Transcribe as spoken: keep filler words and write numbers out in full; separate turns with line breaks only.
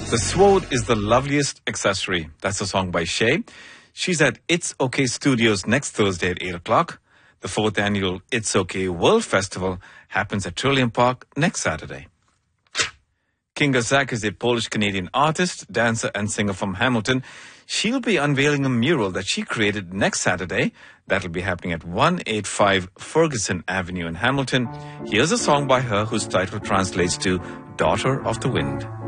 The sword is the loveliest accessory. That's a song by Shay. She's at It's Okay Studios next Thursday at eight o'clock. The fourth annual It's Okay World Festival happens at Trillium Park next Saturday. Kinga Zak is a Polish-Canadian artist, dancer and singer from Hamilton. She'll be unveiling a mural that she created next Saturday. That'll be happening at one eighty-five Ferguson Avenue in Hamilton. Here's a song by her whose title translates to Daughter of the Wind.